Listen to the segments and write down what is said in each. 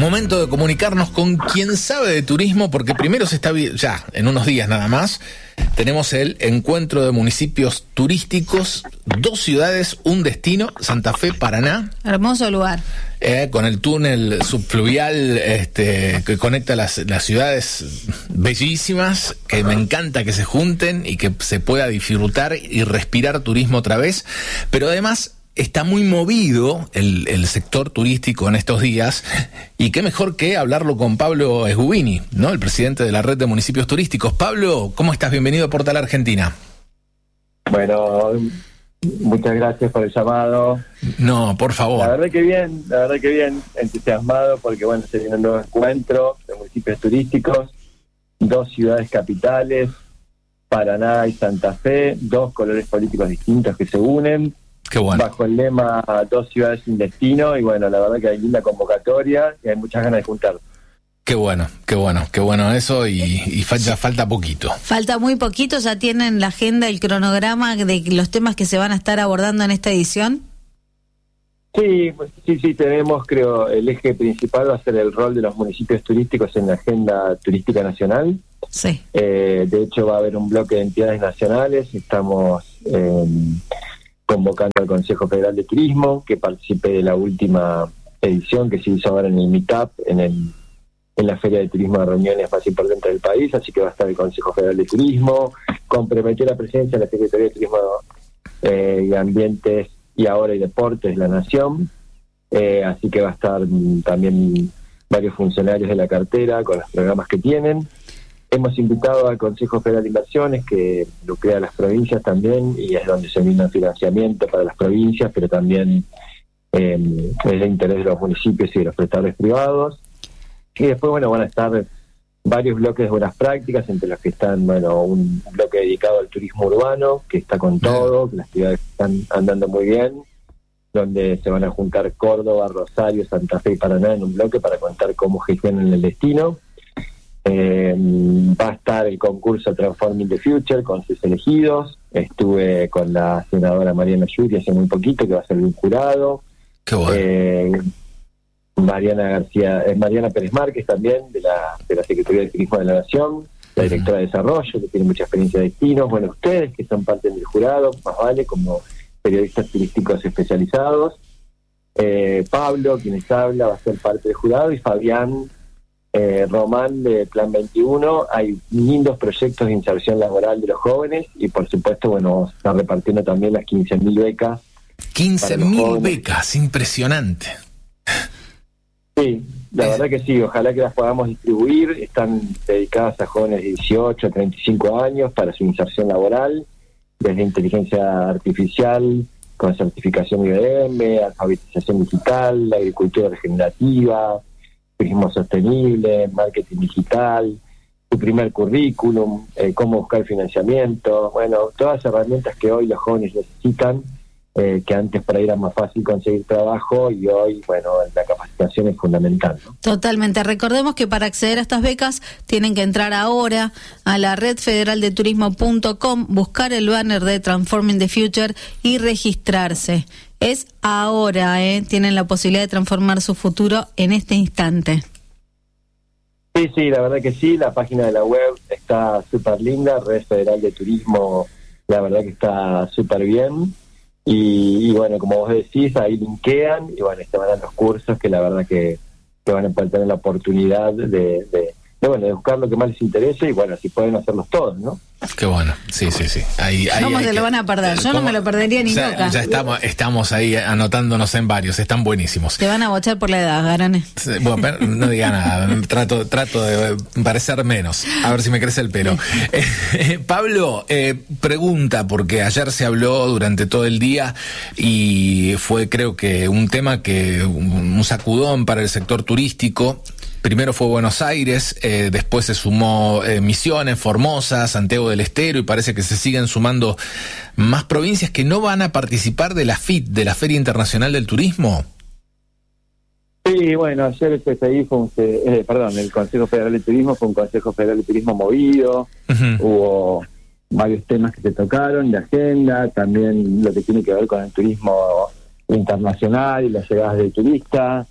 Momento de comunicarnos con quien sabe de turismo, porque primero se está ya en unos días nada más tenemos el encuentro de municipios turísticos, 2 ciudades, un destino, Santa Fe, Paraná. Hermoso lugar. Con el túnel subfluvial que conecta las ciudades bellísimas, que me encanta que se junten y que se pueda disfrutar y respirar turismo otra vez, pero además está muy movido el sector turístico en estos días, y qué mejor que hablarlo con Pablo Esgubini, ¿no? El presidente de la Red de Municipios Turísticos. Pablo, ¿cómo estás? Bienvenido a Portal Argentina. Bueno, muchas gracias por el llamado. No, por favor. La verdad que bien, entusiasmado porque bueno, se viene un nuevo encuentro de municipios turísticos, 2 ciudades capitales, Paraná y Santa Fe, 2 colores políticos distintos que se unen. Qué bueno. Bajo el lema 2 ciudades sin destino, y bueno, la verdad que hay linda convocatoria y hay muchas ganas de juntar. Qué bueno eso, y falta poquito. Falta muy poquito, ya tienen la agenda, el cronograma de los temas que se van a estar abordando en esta edición. Sí, tenemos, creo, el eje principal va a ser el rol de los municipios turísticos en la agenda turística nacional. Sí. De hecho va a haber un bloque de entidades nacionales, estamos convocando al Consejo Federal de Turismo, que participe de la última edición que se hizo ahora en el Meetup, en la Feria de Turismo de reuniones más importante del país, así que va a estar el Consejo Federal de Turismo, comprometió la presencia de la Secretaría de Turismo y Ambientes y ahora y Deportes de la Nación, así que va a estar también varios funcionarios de la cartera con los programas que tienen. Hemos invitado al Consejo Federal de Inversiones, que lucrea a las provincias también, y es donde se brinda financiamiento para las provincias, pero también es de interés de los municipios y de los prestadores privados. Y después, bueno, van a estar varios bloques de buenas prácticas, entre los que están, bueno, un bloque dedicado al turismo urbano, que está con todo, que las ciudades están andando muy bien, donde se van a juntar Córdoba, Rosario, Santa Fe y Paraná en un bloque para contar cómo gestionan el destino. Va a estar el concurso Transforming the Future con sus elegidos. Estuve con la senadora Mariana Yuri hace muy poquito, que va a ser un jurado. Qué bueno. Mariana Pérez Márquez también, de la Secretaría de Turismo de la Nación, la directora de Desarrollo, que tiene mucha experiencia de destinos. Bueno, ustedes que son parte del jurado, más vale, como periodistas turísticos especializados. Pablo, quien les habla, va a ser parte del jurado, y Fabián Román de Plan 21. Hay lindos proyectos de inserción laboral de los jóvenes, y por supuesto, bueno, vamos a estar repartiendo también las 15.000 becas. 15.000 becas, impresionante. Sí, la verdad que sí, ojalá que las podamos distribuir. Están dedicadas a jóvenes de 18 a 35 años para su inserción laboral, desde inteligencia artificial, con certificación IBM, alfabetización digital, agricultura regenerativa, turismo sostenible, marketing digital, su primer currículum, cómo buscar financiamiento, bueno, todas las herramientas que hoy los jóvenes necesitan, que antes para ir era más fácil conseguir trabajo, y hoy, bueno, la capacitación es fundamental, ¿no? Totalmente. Recordemos que para acceder a estas becas tienen que entrar ahora a la redfederaldeturismo.com, buscar el banner de Transforming the Future y registrarse. Es ahora, tienen la posibilidad de transformar su futuro en este instante. Sí, la verdad que sí, la página de la web está súper linda, Red Federal de Turismo, la verdad que está súper bien. Y bueno, como vos decís, ahí linkean, y bueno, se van a los cursos que la verdad que van a poder tener la oportunidad de buscar lo que más les interese, y bueno, si pueden hacerlos todos, ¿no? Qué bueno, sí. ¿Cómo se lo van a perder? Yo no me lo perdería ni loca. Ya estamos ahí anotándonos en varios, están buenísimos. Te van a bochar por la edad, Garane. Bueno, no diga nada, trato de parecer menos, a ver si me crece el pelo. Pablo, pregunta, porque ayer se habló durante todo el día, y fue, creo que, un tema un sacudón para el sector turístico. Primero fue Buenos Aires, después se sumó Misiones, Formosa, Santiago del Estero, y parece que se siguen sumando más provincias que no van a participar de la FIT, de la Feria Internacional del Turismo. Sí, bueno, ayer el CFI el Consejo Federal de Turismo fue un Consejo Federal de Turismo movido. Uh-huh. Hubo varios temas que se tocaron de agenda, también lo que tiene que ver con el turismo internacional y las llegadas de turistas.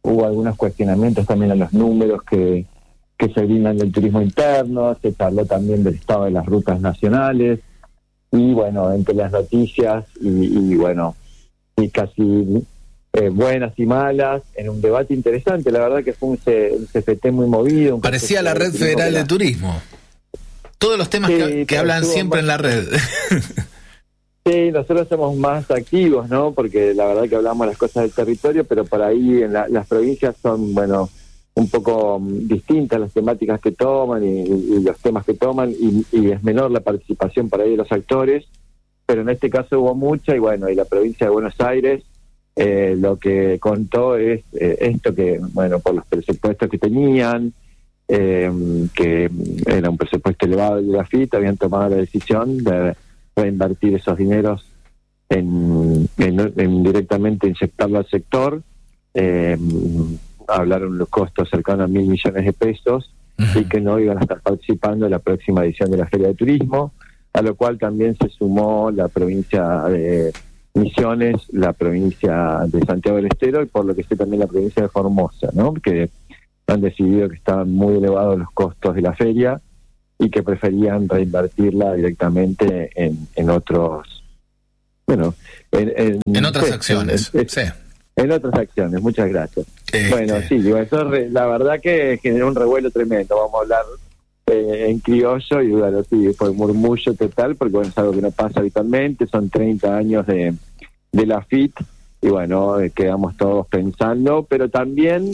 hubo algunos cuestionamientos también a los números que se brindan del turismo interno, se habló también del estado de las rutas nacionales, y bueno, entre las noticias y bueno, y casi buenas y malas, en un debate interesante. La verdad que fue un CFT muy movido. Parecía la Red Federal de Turismo. Todos los temas que hablan siempre en la red. Sí, nosotros somos más activos, ¿no? Porque la verdad que hablamos las cosas del territorio, pero por ahí en las provincias son, bueno, un poco distintas las temáticas que toman y los temas que toman, y es menor la participación por ahí de los actores, pero en este caso hubo mucha, y bueno, y la provincia de Buenos Aires lo que contó es esto, que bueno, por los presupuestos que tenían, que era un presupuesto elevado de la FIT, habían tomado la decisión de reinvertir esos dineros en directamente inyectarlo al sector. Hablaron los costos cercanos a 1.000 millones de pesos, y que no iban a estar participando en la próxima edición de la Feria de Turismo, a lo cual también se sumó la provincia de Misiones, la provincia de Santiago del Estero, y por lo que sé también la provincia de Formosa, ¿no? Que han decidido que estaban muy elevados los costos de la feria y que preferían reinvertirla directamente en otros, bueno, en otras acciones, sí. En otras acciones, muchas gracias. Bueno, sí, digo, eso la verdad que generó un revuelo tremendo, vamos a hablar en criollo, y bueno, sí, fue murmullo total, porque bueno, es algo que no pasa habitualmente, son 30 años de la FIT, y bueno, quedamos todos pensando, pero también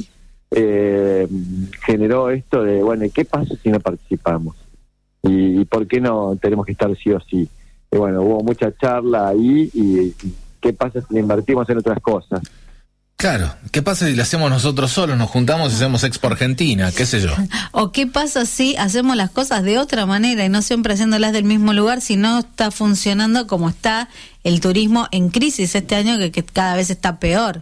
generó esto de, bueno, ¿y qué pasa si no participamos? ¿Y por qué no tenemos que estar sí o sí? Y bueno, hubo mucha charla ahí, y ¿qué pasa si le invertimos en otras cosas? Claro, ¿qué pasa si lo hacemos nosotros solos, nos juntamos y hacemos Expo Argentina, qué sé yo? ¿O qué pasa si hacemos las cosas de otra manera y no siempre haciéndolas del mismo lugar, si no está funcionando como está el turismo en crisis este año, que cada vez está peor?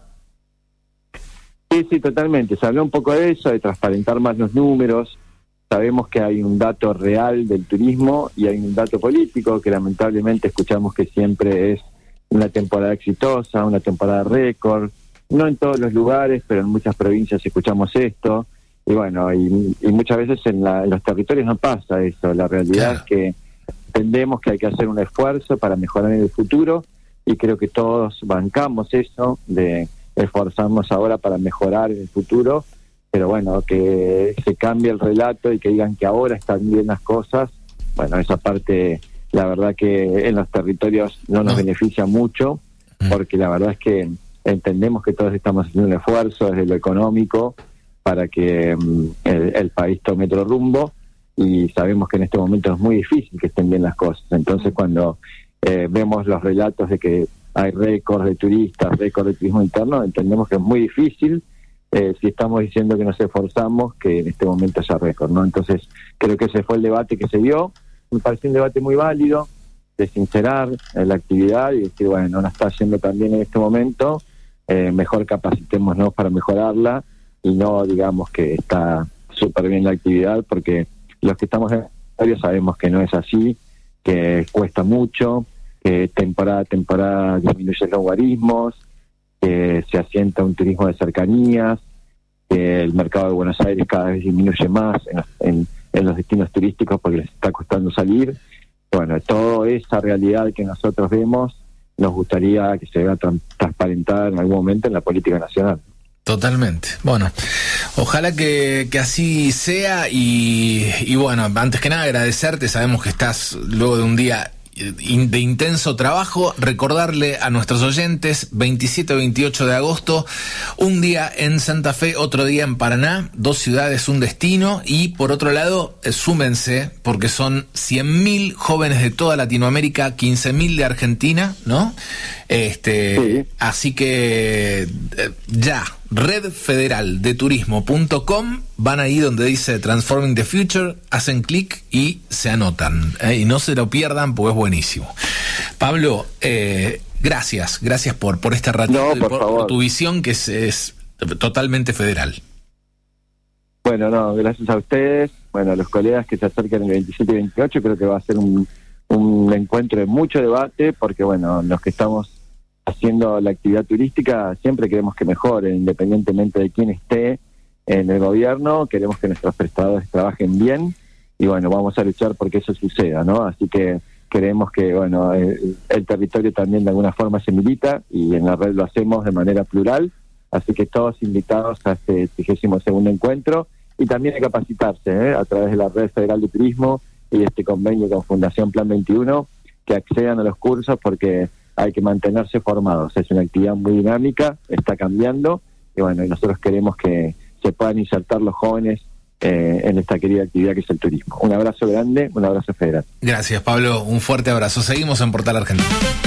Sí, totalmente. Se habló un poco de eso, de transparentar más los números. Sabemos que hay un dato real del turismo y hay un dato político que lamentablemente escuchamos que siempre es una temporada exitosa, una temporada récord. No en todos los lugares, pero en muchas provincias escuchamos esto, y bueno, y muchas veces en los territorios no pasa eso. La realidad es que entendemos que hay que hacer un esfuerzo para mejorar en el futuro, y creo que todos bancamos eso, de esforzarnos ahora para mejorar en el futuro, pero bueno, que se cambie el relato y que digan que ahora están bien las cosas, bueno, esa parte, la verdad que en los territorios no nos beneficia mucho, porque la verdad es que entendemos que todos estamos haciendo un esfuerzo desde lo económico para que el país tome otro rumbo, y sabemos que en este momento es muy difícil que estén bien las cosas. Entonces cuando vemos los relatos de que hay récords de turistas, récords de turismo interno, entendemos que es muy difícil, si estamos diciendo que nos esforzamos, que en este momento haya récord, ¿no? Entonces creo que ese fue el debate que se dio. Me pareció un debate muy válido, de sincerar la actividad y decir, bueno, no está yendo tan bien en este momento, mejor capacitémonos para mejorarla, y no digamos que está súper bien la actividad, porque los que estamos en el territorio sabemos que no es así, que cuesta mucho, que temporada a temporada disminuyen los guarismos, que se asienta un turismo de cercanías, que el mercado de Buenos Aires cada vez disminuye más en los destinos turísticos porque les está costando salir. Bueno, toda esa realidad que nosotros vemos nos gustaría que se vea transparentada en algún momento en la política nacional. Totalmente. Bueno, ojalá que así sea, y bueno, antes que nada agradecerte, sabemos que estás luego de un día de intenso trabajo. Recordarle a nuestros oyentes, 27-28 de agosto, un día en Santa Fe, otro día en Paraná, 2 ciudades, un destino, y por otro lado, súmense, porque son 100.000 jóvenes de toda Latinoamérica, 15.000 de Argentina, ¿no? Sí. Así que ya, redfederaldeturismo.com, van ahí donde dice Transforming the Future, hacen clic y se anotan, y no se lo pierdan porque es buenísimo. Pablo, gracias por este ratito, no, por tu visión, que es totalmente federal. Bueno, no, gracias a ustedes, bueno, a los colegas que se acercan el 27 y 28, creo que va a ser un encuentro de mucho debate, porque bueno, los que estamos haciendo la actividad turística, siempre queremos que mejore, independientemente de quién esté en el gobierno. Queremos que nuestros prestadores trabajen bien y bueno, vamos a luchar porque eso suceda, ¿no? Así que creemos que bueno, el territorio también de alguna forma se milita y en la red lo hacemos de manera plural, así que todos invitados a este 32º encuentro y también a capacitarse a través de la Red Federal de Turismo y este convenio con Fundación Plan 21, que accedan a los cursos porque hay que mantenerse formados. Es una actividad muy dinámica, está cambiando y bueno, y nosotros queremos que se puedan insertar los jóvenes en esta querida actividad que es el turismo. Un abrazo grande, un abrazo federal. Gracias, Pablo, un fuerte abrazo. Seguimos en Portal Argentina.